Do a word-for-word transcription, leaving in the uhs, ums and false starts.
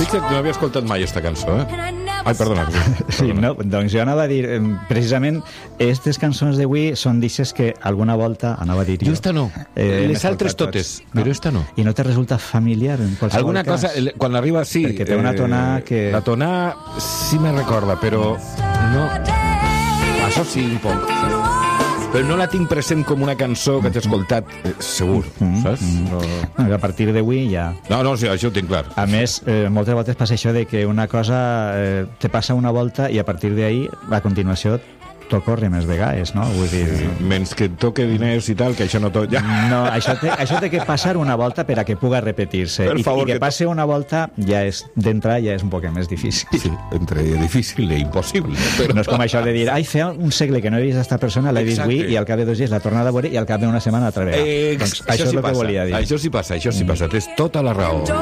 Fixa't que no havia escoltat mai aquesta cançó, eh? Ai, perdona. Sí, no, doncs jo anava a dir, eh, precisament, aquestes cançons d'avui són d'ixes que alguna volta, anava a dir jo... Jo esta no. Eh, Les altres totes, però esta no. I no te resulta familiar en qualsevol Alguna cas? cosa, quan arriba, sí. Perquè té una tonada que... La tonada sí me recorda, però no... Això sí, un poc. Però no la tinc present com una cançó que t'he escoltat, eh, segur, Mm, saps? mm. No. Bueno, a partir d'avui ja... No, no, sí, això ho tinc clar. A més, eh, moltes voltes passa això de que una cosa eh, te passa una volta i a partir d'ahí, a continuació, t'ho corre més vegades, no? Vull dir... Menys que et toque diners i tal, que això no tot... Ja. No, això té, això té que passar una volta per a que puga repetir-se. Per I, favor, i que que passi una volta, ja és d'entrar ja és un poc més difícil. Sí, entre difícil i impossible. Però... No és com això de dir, ai, feia un segle que no he vist aquesta persona, l'he vist avui, i al cap de dos dies l'ha tornat a veure i al cap d'una setmana altra vegada. Eh, doncs això, això és sí el que passa, volia dir. això sí passa, això sí passa. Tens tota la raó.